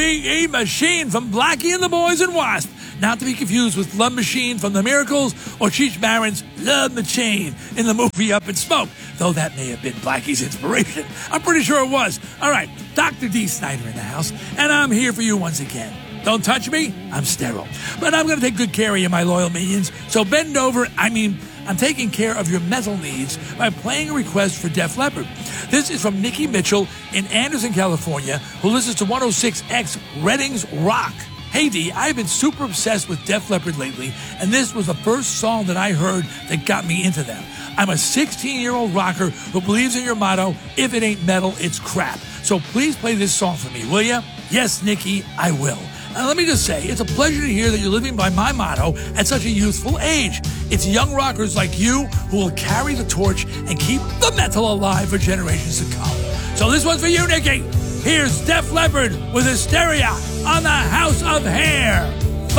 A Machine from Blackie and the Boys and Wasp. Not to be confused with Love Machine from The Miracles or Cheech Marin's Love Machine in the movie Up in Smoke, though that may have been Blackie's inspiration. I'm pretty sure it was. All right, Dr. D. Snyder in the house, and I'm here for you once again. Don't touch me, I'm sterile. But I'm going to take good care of you, my loyal minions. So bend over, I'm taking care of your mental needs by playing a request for Def Leppard. This is from Nikki Mitchell in Anderson, California, who listens to 106X Redding's Rock. Hey D, I've been super obsessed with Def Leppard lately, and this was the first song that I heard that got me into them. I'm a 16-year-old rocker who believes in your motto, if it ain't metal, it's crap. So please play this song for me, will ya? Yes, Nikki, I will. And let me just say, it's a pleasure to hear that you're living by my motto at such a youthful age. It's young rockers like you who will carry the torch and keep the metal alive for generations to come. So this one's for you, Nikki. Here's Def Leppard with Hysteria on the House of Hair.